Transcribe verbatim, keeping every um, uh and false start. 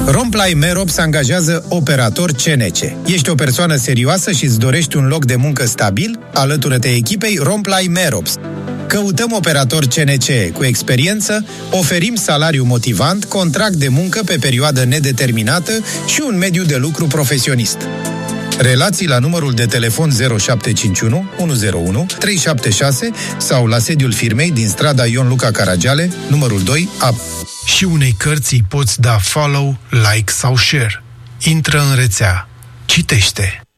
Romplay Merops angajează operator C N C. Ești o persoană serioasă și îți dorești un loc de muncă stabil? Alătură-te echipei Romplay Merops. Căutăm operator C N C cu experiență, oferim salariu motivant, contract de muncă pe perioadă nedeterminată și un mediu de lucru profesionist. Relații la numărul de telefon zero șapte cinci unu unu zero unu trei șapte șase sau la sediul firmei din strada Ion Luca Caragiale, numărul doi A. Și unei cărți îi poți da follow, like sau share. Intră în rețea. Citește!